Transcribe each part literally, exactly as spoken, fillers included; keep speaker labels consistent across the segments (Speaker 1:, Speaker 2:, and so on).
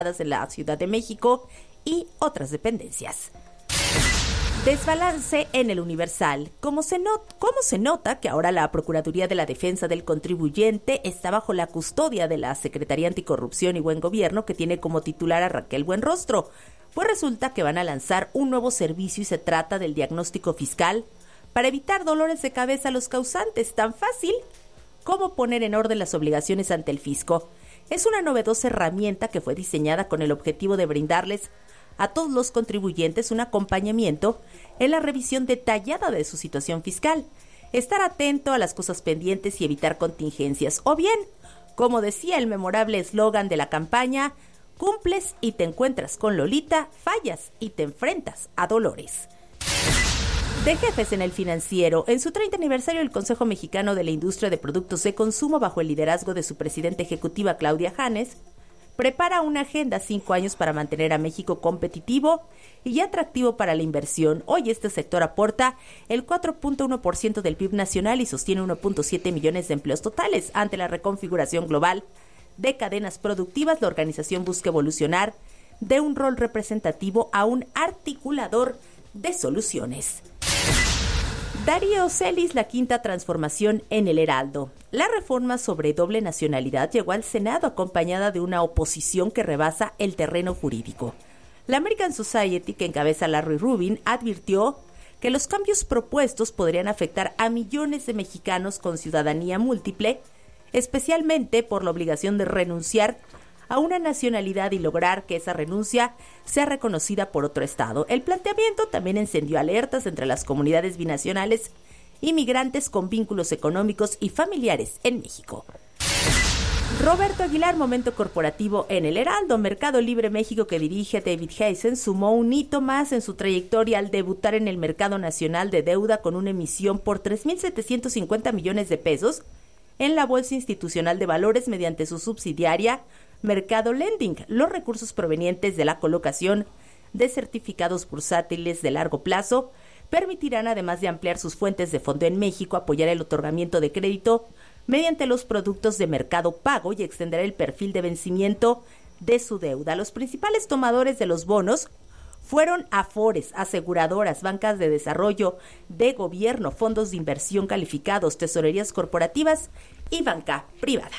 Speaker 1: en la Ciudad de México y otras dependencias. Desbalance en el Universal. ¿Cómo se, not- ¿Cómo se nota que ahora la Procuraduría de la Defensa del Contribuyente está bajo la custodia de la Secretaría Anticorrupción y Buen Gobierno, que tiene como titular a Raquel Buenrostro? Pues resulta que van a lanzar un nuevo servicio y se trata del diagnóstico fiscal para evitar dolores de cabeza a los causantes. Tan fácil como poner en orden las obligaciones ante el fisco. Es una novedosa herramienta que fue diseñada con el objetivo de brindarles a todos los contribuyentes un acompañamiento en la revisión detallada de su situación fiscal, estar atento a las cosas pendientes y evitar contingencias. O bien, como decía el memorable eslogan de la campaña, cumples y te encuentras con Lolita, fallas y te enfrentas a dolores. De jefes en el Financiero. En su treinta aniversario, el Consejo Mexicano de la Industria de Productos de Consumo, bajo el liderazgo de su presidenta ejecutiva Claudia Janes, prepara una agenda cinco años para mantener a México competitivo y atractivo para la inversión. Hoy este sector aporta el cuatro punto uno por ciento del P I B nacional y sostiene uno punto siete millones de empleos totales. Ante la reconfiguración global de cadenas productivas, la organización busca evolucionar de un rol representativo a un articulador de soluciones. Darío Celis, la quinta transformación en el Heraldo. La reforma sobre doble nacionalidad llegó al Senado acompañada de una oposición que rebasa el terreno jurídico. La American Society, que encabeza Larry Rubin, advirtió que los cambios propuestos podrían afectar a millones de mexicanos con ciudadanía múltiple, especialmente por la obligación de renunciar a una nacionalidad y lograr que esa renuncia sea reconocida por otro estado. El planteamiento también encendió alertas entre las comunidades binacionales y migrantes con vínculos económicos y familiares en México. Roberto Aguilar, momento corporativo en el Heraldo. Mercado Libre México, que dirige David Heisen, sumó un hito más en su trayectoria al debutar en el mercado nacional de deuda con una emisión por tres mil setecientos cincuenta millones de pesos en la Bolsa Institucional de Valores mediante su subsidiaria Mercado Lending. Los recursos provenientes de la colocación de certificados bursátiles de largo plazo permitirán, además de ampliar sus fuentes de fondo en México, apoyar el otorgamiento de crédito mediante los productos de mercado pago y extender el perfil de vencimiento de su deuda. Los principales tomadores de los bonos fueron Afores, aseguradoras, bancas de desarrollo, de gobierno, fondos de inversión calificados, tesorerías corporativas y banca privada.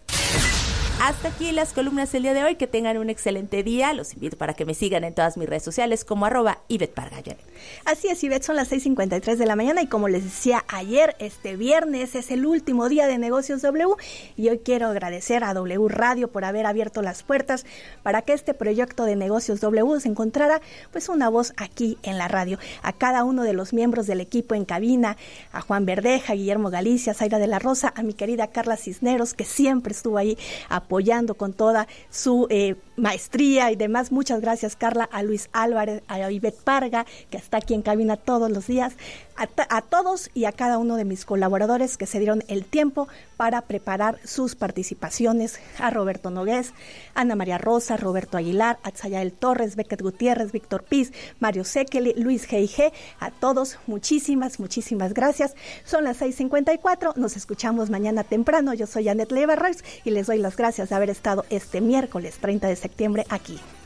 Speaker 1: Hasta aquí las columnas del día de hoy. Que tengan un excelente día. Los invito para que me sigan en todas mis redes sociales como arroba Ivette Parga.
Speaker 2: Así es, Ivette, son las seis cincuenta y tres de la mañana y como les decía ayer, este viernes es el último día de Negocios W y hoy quiero agradecer a W Radio por haber abierto las puertas para que este proyecto de Negocios W se encontrara pues una voz aquí en la radio. A cada uno de los miembros del equipo en cabina, a Juan Verdeja, Guillermo Galicia, Zaira de la Rosa, a mi querida Carla Cisneros, que siempre estuvo ahí apoyando con toda su eh, maestría y demás. Muchas gracias, Carla, a Luis Álvarez, a Ivette Parga, que está aquí en cabina todos los días, a, t- a todos y a cada uno de mis colaboradores que se dieron el tiempo para preparar sus participaciones, a Roberto Nogués, Ana María Rosa, Roberto Aguilar, Atzayael Torres, Becket Gutiérrez, Víctor Piz, Mario Sekeli, Luis G I G, a todos muchísimas, muchísimas gracias. Son las seis cincuenta y cuatro, nos escuchamos mañana temprano. Yo soy Annette Leverreis y les doy las gracias de haber estado este miércoles treinta de septiembre aquí.